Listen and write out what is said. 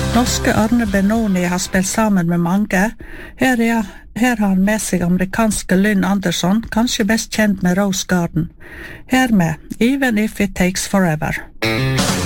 Norske Arne Benoni har spilt sammen med mange. Her har han med seg amerikanske Lynn Anderson, kanskje best kjent med Rose Garden. Her med Even If It Takes Forever.